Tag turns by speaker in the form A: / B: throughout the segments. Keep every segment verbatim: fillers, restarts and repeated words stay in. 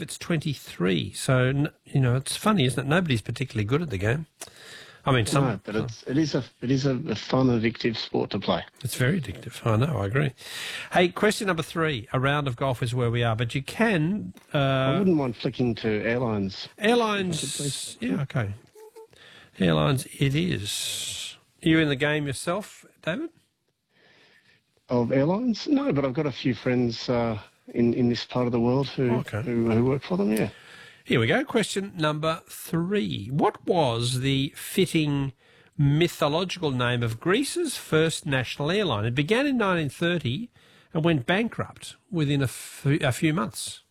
A: of its twenty-three. So, you know, it's funny, isn't it? Nobody's particularly good at the game. I mean, some...
B: No, but it's, it is a it is a, a fun, addictive sport to play.
A: It's very addictive. I know, I agree. Hey, question number three. A round of golf is where we are, but you can... Uh,
B: I wouldn't mind flicking to airlines.
A: Airlines... Yeah, okay. Airlines it is. Are you in the game yourself, David?
B: Of airlines? No, but I've got a few friends uh, in, in this part of the world who,
A: Okay.
B: who, who work for them, yeah.
A: Here we go. Question number three. What was the fitting mythological name of Greece's first national airline? It began in nineteen thirty and went bankrupt within a, f- a few months.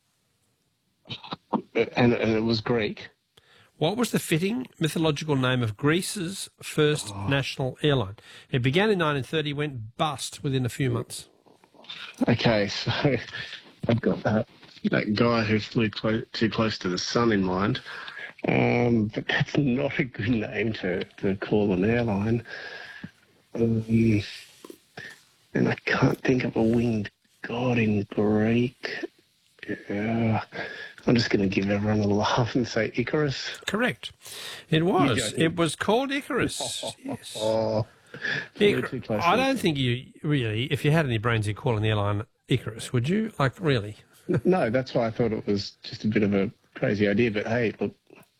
B: And, and it was Greek.
A: What was the fitting mythological name of Greece's first
B: Oh.
A: national airline? It began in nineteen thirty, went bust within a few months.
B: Okay, so I've got that, that guy who flew clo- too close to the sun in mind. Um, but that's not a good name to, to call an airline. Um, and I can't think of a winged god in Greek. Yeah. I'm just going to give everyone a laugh and say Icarus.
A: Correct. It was.
B: joking?
A: It was called Icarus. Yes.
B: Oh,
A: Icar-
B: too close
A: I
B: to
A: don't think you really, if you had any brains, you'd call an airline Icarus, would you? Like, really?
B: No, that's why I thought it was just a bit of a crazy idea. But hey, look,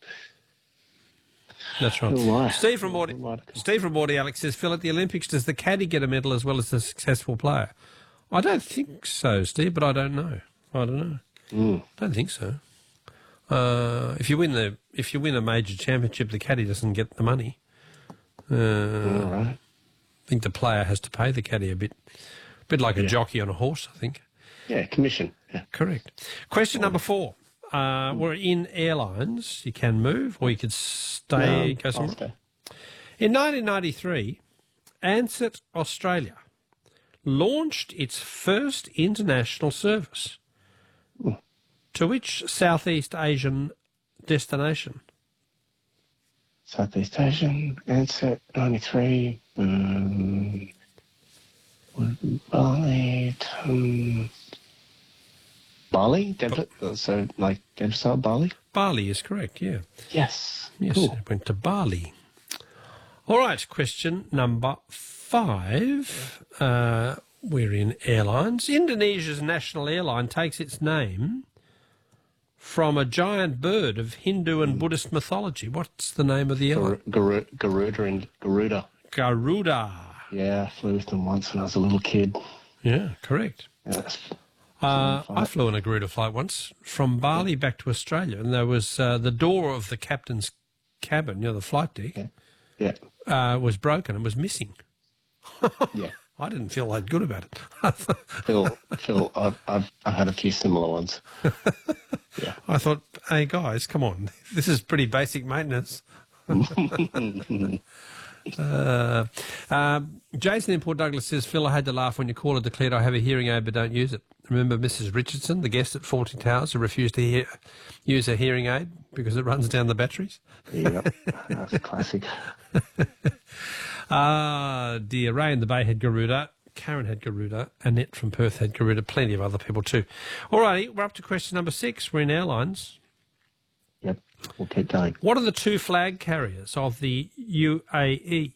A: That's right.
B: Who am I?
A: Steve from Morty,
B: Who am I?
A: Steve from Morty Alex says, Phil, at the Olympics, does the caddy get a medal as well as the successful player? I don't think so, Steve, but I don't know. I don't know.
B: Mm.
A: I don't think so. Uh, if you win the if you win a major championship, the caddy doesn't get the money. Uh,
B: All right.
A: I think the player has to pay the caddy a bit, a bit like a
B: Yeah.
A: jockey on a horse, I think.
B: Yeah, commission. Yeah.
A: Correct. Question number four. Uh, we're in airlines. You can move or you could stay.
B: No,
A: go
B: I'll
A: somewhere.
B: stay.
A: In nineteen ninety-three, Ansett Australia launched its first international service.
B: Mm.
A: To which Southeast Asian destination?
B: Southeast Asian, Ansett, ninety-three, um, Bali, um, Bali? Denver, so, like, Denver, Bali?
A: Bali is correct, yeah.
B: Yes.
A: Yes,
B: Cool.
A: it went to Bali. All right, question number five. Uh, we're in airlines. Indonesia's national airline takes its name from a giant bird of Hindu and Buddhist mythology. What's the name of the airline?
B: Garuda, Garuda and Garuda.
A: Garuda.
B: Yeah, I flew with them once when I was a little kid.
A: Yeah, correct.
B: Yeah, that's
A: Uh,
B: fun.
A: I flew on a Garuda flight once from Bali back to Australia, and there was uh, the door of the captain's cabin, you know, the flight deck,
B: yeah,
A: uh, was broken and was missing.
B: yeah.
A: I didn't feel that good about it.
B: Phil, Phil, I've, I've, I've had a few similar ones. Yeah.
A: I thought, hey guys, come on, this is pretty basic maintenance. uh, um, Jason in Port Douglas says, Phil, I had to laugh when your caller declared I have a hearing aid but don't use it. Remember Missus Richardson, the guest at Fawlty Towers, who refused to hear, use a hearing aid because it runs down the batteries?
B: Yep, that's a classic.
A: Ah, dear. Ray in the Bay had Garuda. Karen had Garuda. Annette from Perth had Garuda. Plenty of other people too. All righty, we're up to question number six. We're in airlines.
B: Yep, we'll keep going.
A: What are the two flag carriers of the U A E?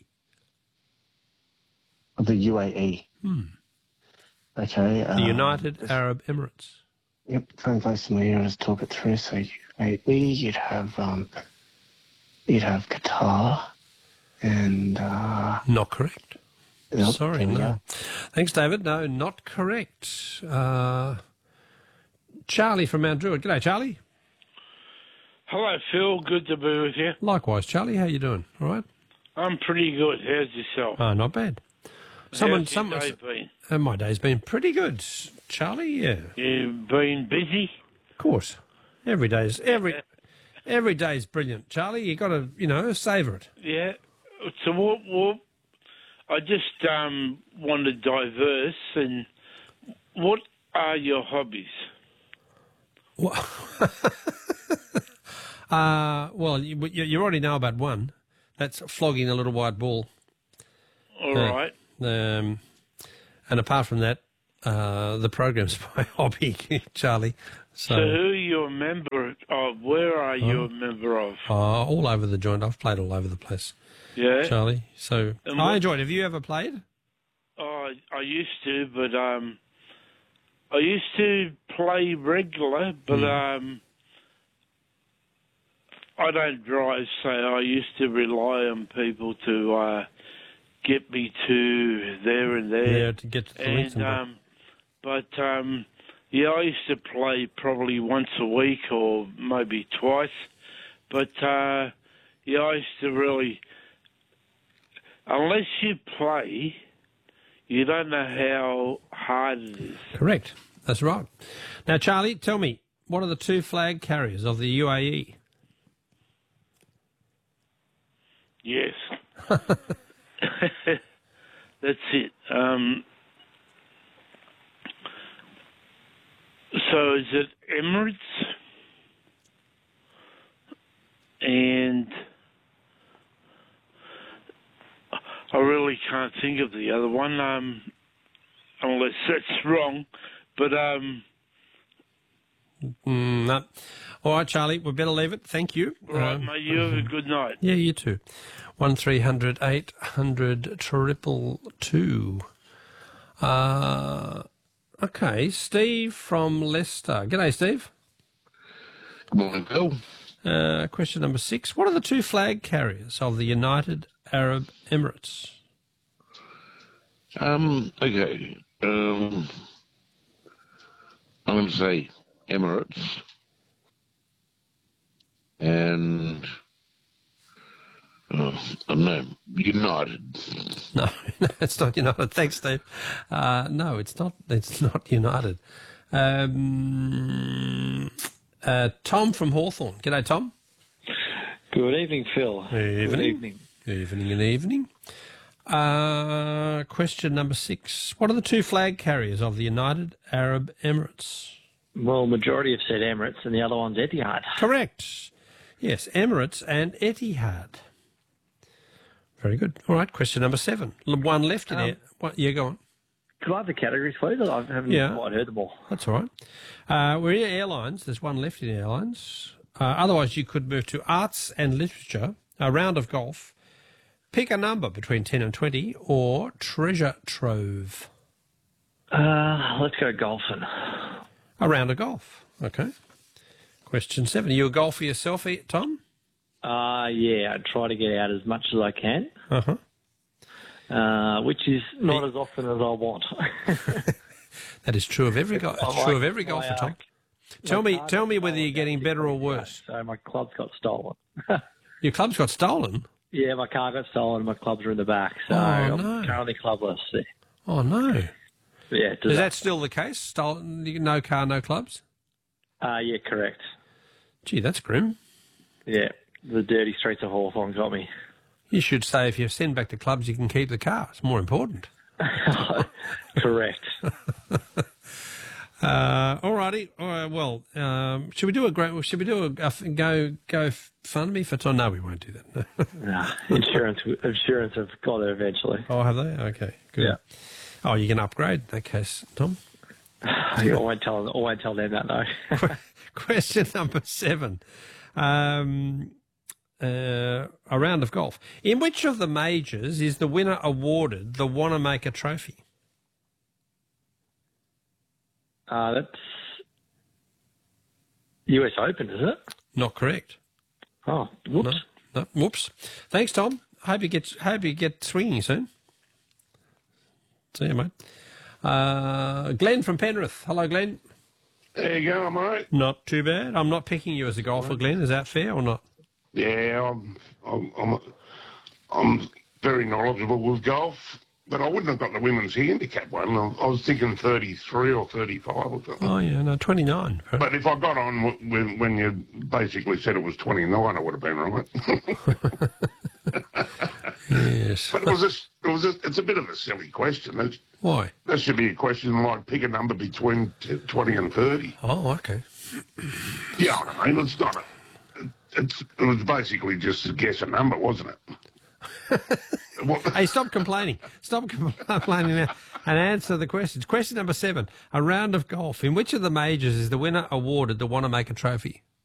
B: The U A E.
A: Hmm.
B: Okay.
A: The
B: um,
A: United Arab Emirates.
B: Yep, phone close to my ear. Let's talk it through. So U A E, you'd have um, you'd have Qatar, and uh,
A: Not correct.
B: yep,
A: Sorry,
B: there we
A: no.
B: go.
A: Thanks, David. No, not correct. Uh, Charlie from Mount Druitt. G'day, Charlie.
C: Hello, Phil. Good to be with you.
A: Likewise, Charlie. How you doing? All right?
C: I'm pretty good. How's yourself?
A: Oh, not bad. Someone,
C: How's your
A: someone.
C: day been?
A: Uh, my day's been pretty good, Charlie. Yeah,
C: You've been busy?
A: of course. Every day's every every day's brilliant, Charlie. You got to you know savour it.
C: Yeah. So what? what I just um, want to diverse. And what are your hobbies?
A: Well, uh, well, you, you you already know about one. That's flogging a little white ball.
C: All
A: Uh,
C: right.
A: Um, and apart from that, uh, the program's my hobby, Charlie. So,
C: So who are you a member of? Where are you a member of?
A: uh, all over the joint. I've played all over the place,
C: Yeah.
A: Charlie. So
C: And
A: I
C: what-
A: enjoyed it. Have you ever played?
C: Oh, I, I used to, but um, I used to play regular, but um, I don't drive, so I used to rely on people to uh, get me to there and there.
A: Yeah, to get to the links
C: and
A: and back.
C: um, but um, yeah, I used to play probably once a week or maybe twice. But uh, yeah, I used to really, unless you play, you don't know how hard it is.
A: Correct. That's right. Now, Charlie, tell me, what are the two flag carriers of the U A E?
C: Yes. That's it. Um, so is it Emirates and I really can't think of the other one, um, unless that's wrong. But um,
A: Mm, no. All right, Charlie, we better leave it. Thank you.
C: right,
A: Um,
C: mate, you have a good night.
A: Yeah, you too. One three hundred eight hundred triple two. Uh, okay, Steve from Leicester. G'day, Steve.
D: Good morning, Bill.
A: Uh, question number six. What are the two flag carriers of the United Arab Emirates?
D: Um, okay. Um, I'm going to say Emirates and oh, I don't know, United.
A: No, no, it's not United. Thanks, Steve. Uh, no, it's not. It's not United. Um, uh, Tom from Hawthorn. G'day, Tom.
E: Good evening, Phil.
A: Evening.
E: Good evening.
A: Evening and evening. Uh, question number six. What are the two flag carriers of the United Arab Emirates?
E: Well, majority have said Emirates, and the other one's Etihad.
A: Correct. Yes, Emirates and Etihad. Very good. All right, question number seven. L- One left in
E: Um,
A: there. What, yeah, go on.
E: Could I have the categories, please? I haven't
A: Yeah.
E: quite heard them all.
A: That's all right. Uh, we're in airlines. There's one left in airlines. Uh, otherwise, you could move to arts and literature, a round of golf. Pick a number between ten and twenty, or treasure trove.
E: Uh, let's go golfing.
A: A round of golf. Okay. Question seven. Are you a golfer yourself, eh, Tom?
E: Uh, yeah, I try to get out as much as I can,
A: Uh-huh.
E: uh, which is not as often as I want.
A: That is true of every go-
E: I
A: It's true
E: like
A: of every
E: my,
A: golfer,
E: uh,
A: Tom. Tell
E: My
A: me,
E: card
A: tell me
E: got
A: whether you're
E: stolen
A: getting
E: about
A: better or
E: six weeks
A: worse.
E: ago, So my club's got stolen.
A: Your club's got stolen.
E: Yeah, my car got stolen. My clubs are in the back, so
A: Oh,
E: I'm
A: no.
E: currently clubless.
A: Oh no!
E: Yeah,
A: Is
E: does
A: that still the case? Stolen? No car, no clubs.
E: Uh, yeah, correct.
A: Gee, that's grim.
E: Yeah, the dirty streets of Hawthorne got me.
A: You should say if you send back the clubs, you can keep the car. It's more important.
E: Correct.
A: Uh, all righty. All right, well, um, should we do a great? Should we do a, a f- go go fund me for Tom? No, we won't do that. No.
E: Nah, insurance, insurance have got it eventually.
A: Oh, have they? Okay, good.
E: Yeah.
A: Oh, you can upgrade in that case, Tom.
E: I won't tell. I won't tell them that though.
A: Question number seven. Um, uh, a round of golf. In which of the majors is the winner awarded the Wanamaker Trophy?
E: Uh, that's U S Open, is it?
A: Not correct.
E: Oh, whoops.
A: No, no. Whoops. Thanks, Tom. Hope you get hope you get swinging soon. See you, mate. Uh, Glenn from Penrith. Hello, Glenn.
D: There you go, mate.
A: Not too bad. I'm not picking you as a golfer, Glenn. Is that fair or not?
D: Yeah, I'm, I'm, I'm, I'm very knowledgeable with golf, but I wouldn't have got the women's handicap one. I, I was thinking thirty-three or thirty-five or something.
A: Oh yeah, no, twenty-nine.
D: But if I got on w- when, when you basically said it was twenty-nine, I would have been right.
A: Yes.
D: But it was a, it was a, it's a bit of a silly question. It's,
A: Why?
D: that should be a question like pick a number between t- twenty and thirty.
A: Oh, okay.
D: Yeah, I mean, it's not a, it's, it was basically just to guess a number, wasn't it? It What?
A: Hey, stop complaining. Stop complaining now and answer the questions. Question number seven. A round of golf. In which of the majors is the winner awarded the Wanamaker Trophy?